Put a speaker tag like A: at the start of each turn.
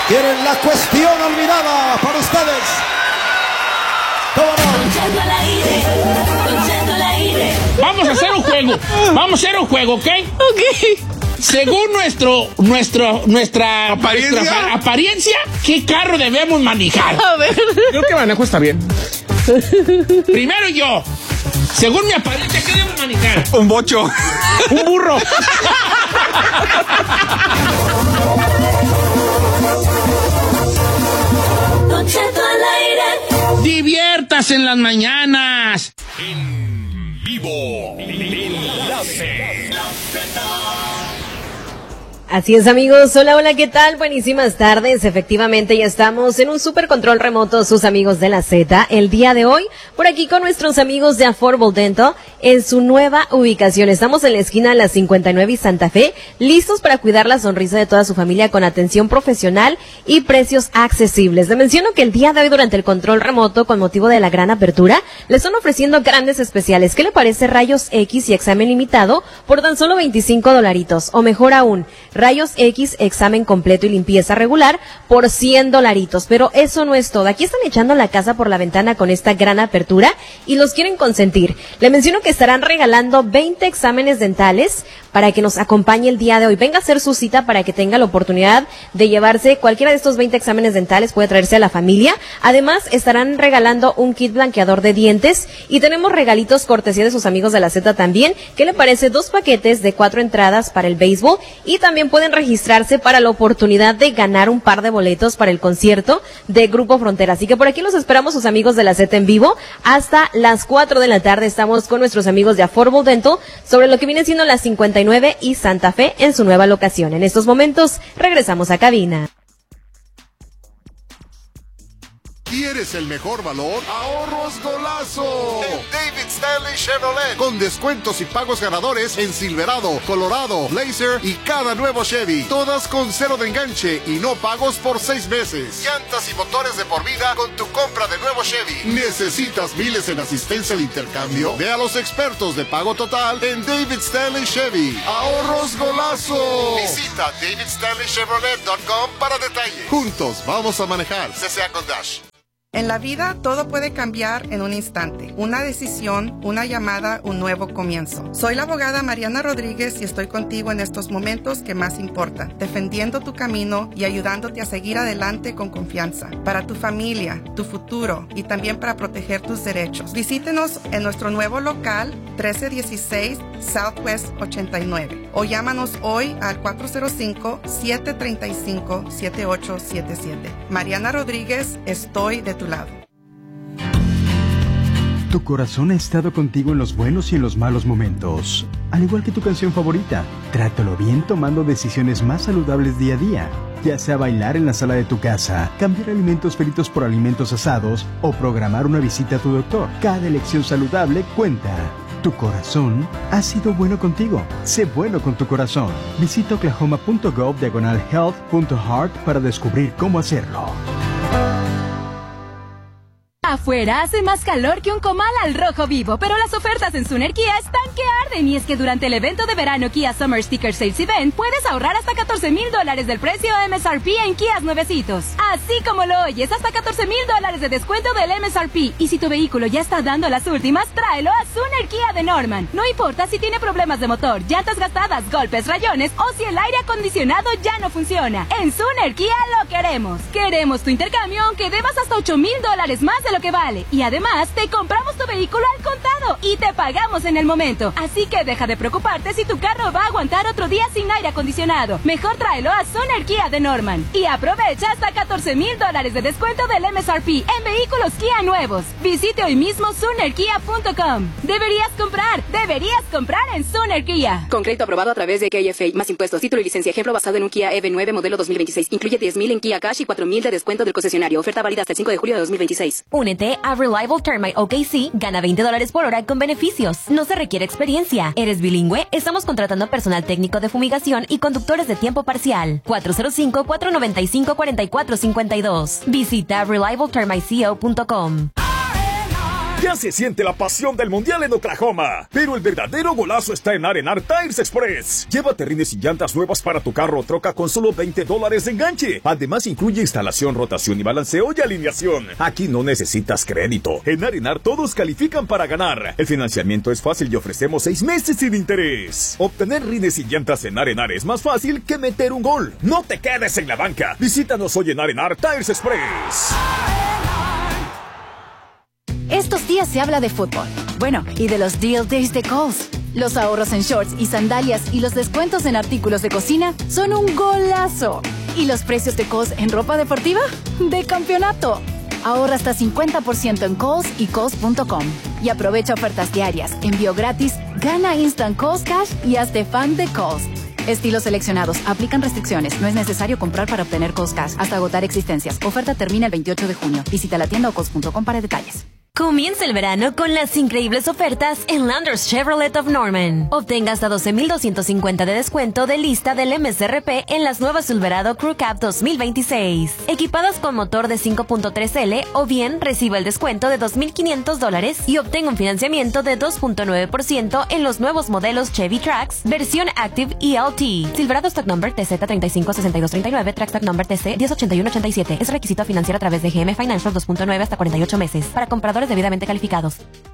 A: Tienen la cuestión olvidada para ustedes. ¿Cómo no?
B: Vamos a hacer un juego. Vamos a hacer un juego, ¿ok?
C: Ok.
B: Según nuestra apariencia, ¿qué carro debemos manejar?
C: A ver.
D: Creo que manejo está bien.
B: Primero yo. Según mi apariencia, ¿qué debo manejar?
D: Un bocho.
B: Un burro.
E: Don Cheto al aire.
B: Diviértase en las mañanas.
F: En vivo. Enlace.
G: Así es, amigos. Hola, hola, ¿qué tal? Buenísimas tardes. Efectivamente, ya estamos en un super control remoto, sus amigos de la Z. El día de hoy, por aquí con nuestros amigos de Affordable Dental, en su nueva ubicación. Estamos en la esquina de la 59 y Santa Fe, listos para cuidar la sonrisa de toda su familia con atención profesional y precios accesibles. Les menciono que el día de hoy, durante el control remoto, con motivo de la gran apertura, le están ofreciendo grandes especiales. ¿Qué le parece rayos X y examen limitado por tan solo $25? O mejor aún, rayos X, examen completo y limpieza regular por $100. Pero eso no es todo. Aquí están echando la casa por la ventana con esta gran apertura y los quieren consentir. Le menciono que estarán regalando 20 exámenes dentales para que nos acompañe el día de hoy. Venga a hacer su cita para que tenga la oportunidad de llevarse cualquiera de estos 20 exámenes dentales, puede traerse a la familia. Además, estarán regalando un kit blanqueador de dientes y tenemos regalitos cortesía de sus amigos de la Z también. ¿Qué le parece? 2 paquetes de 4 entradas para el béisbol y también pueden registrarse para la oportunidad de ganar un par de boletos para el concierto de Grupo Frontera. Así que por aquí los esperamos, sus amigos de la Z en vivo. Hasta las 4 de la tarde estamos con nuestros amigos de Affordable Dental sobre lo que viene siendo la 59 y Santa Fe en su nueva locación. En estos momentos regresamos a cabina.
H: ¿Quieres el mejor valor? ¡Ahorros golazo! En David Stanley Chevrolet. Con descuentos y pagos ganadores en Silverado, Colorado, Blazer y cada nuevo Chevy. Todas con 0 de enganche y no pagos por 6 meses. Llantas y motores de por vida con tu compra de nuevo Chevy. ¿Necesitas miles en asistencia al intercambio? Ve a los expertos de pago total en David Stanley Chevy. ¡Ahorros golazo! Visita davidstanleychevrolet.com para detalles. Juntos vamos a manejar. CCA con Dash.
I: En la vida todo puede cambiar en un instante. Una decisión, una llamada, un nuevo comienzo. Soy la abogada Mariana Rodríguez y estoy contigo en estos momentos que más importan, defendiendo tu camino y ayudándote a seguir adelante con confianza. Para tu familia, tu futuro y también para proteger tus derechos. Visítenos en nuestro nuevo local 1316 Southwest 89 o llámanos hoy al 405-735-7877. Mariana Rodríguez, estoy de tu lado.
J: Tu corazón ha estado contigo en los buenos y en los malos momentos. Al igual que tu canción favorita, trátalo bien tomando decisiones más saludables día a día. Ya sea bailar en la sala de tu casa, cambiar alimentos fritos por alimentos asados o programar una visita a tu doctor. Cada elección saludable cuenta. Tu corazón ha sido bueno contigo. Sé bueno con tu corazón. Visita oklahoma.gov/health.heart para descubrir cómo hacerlo.
K: Afuera hace más calor que un comal al rojo vivo, pero las ofertas en Suner Kia están que arden, y es que durante el evento de verano Kia Summer Sticker Sales Event puedes ahorrar hasta $14,000 del precio MSRP en Kias nuevecitos. Así como lo oyes, hasta $14,000 de descuento del MSRP. Y si tu vehículo ya está dando las últimas, tráelo a Suner Kia de Norman. No importa si tiene problemas de motor, llantas gastadas, golpes, rayones o si el aire acondicionado ya no funciona. En Suner Kia lo queremos. Queremos tu intercambio aunque debas hasta $8,000 más de lo que vale. Y además, te compramos tu vehículo al contado y te pagamos en el momento. Así que deja de preocuparte si tu carro va a aguantar otro día sin aire acondicionado. Mejor tráelo a Suner Kia de Norman. Y aprovecha hasta $14,000 de descuento del MSRP en vehículos Kia nuevos. Visite hoy mismo SunerKia.com. Deberías comprar en Suner Kia.
L: Con crédito aprobado a través de KFA, más impuestos, título y licencia. Ejemplo basado en un Kia EV9 modelo 2026. Incluye $10,000 en Kia Cash y $4,000 de descuento del concesionario. Oferta válida hasta el 5 de julio de 2026.
G: Únete a Reliable Termite OKC, gana $20 por hora con beneficios. No se requiere experiencia. ¿Eres bilingüe? Estamos contratando personal técnico de fumigación y conductores de tiempo parcial. 405-495-4452. Visita ReliableTermiteCO.com.
C: Ya se siente la pasión del Mundial en Oklahoma, pero el verdadero golazo está en R&R Tires Express. Llévate rines y llantas nuevas para tu carro o troca con solo $20 de enganche. Además incluye instalación, rotación y balanceo y alineación. Aquí no necesitas crédito. En R&R todos califican para ganar. El financiamiento es fácil y ofrecemos 6 meses sin interés. Obtener rines y llantas en R&R es más fácil que meter un gol. No te quedes en la banca. Visítanos hoy en R&R Tires Express.
K: Estos días se habla de fútbol. Bueno, y de los Deal Days de Kohl's. Los ahorros en shorts y sandalias y los descuentos en artículos de cocina son un golazo. ¿Y los precios de Kohl's en ropa deportiva? ¡De campeonato! Ahorra hasta 50% en Kohl's y Kohl's.com. Y aprovecha ofertas diarias, envío gratis, gana Instant Kohl's Cash y hazte fan de Kohl's. Estilos seleccionados. Aplican restricciones. No es necesario comprar para obtener Kohl's Cash hasta agotar existencias. Oferta termina el 28 de junio. Visita la tienda o Kohl's.com para detalles.
G: Comienza el verano con las increíbles ofertas en Landers Chevrolet of Norman. Obtenga hasta $12,250 de descuento de lista del MSRP en las nuevas Silverado Crew Cab 2026. Equipadas con motor de 5.3L o bien reciba el descuento de $2,500 y obtenga un financiamiento de 2.9% en los nuevos modelos Chevy Trax, versión Active ELT. Silverado Stock Number TZ356239, Trax Stock Number TC 108187. Es requisito financiar a través de GM Financial 2.9 hasta 48 meses. Para compradores debidamente calificados.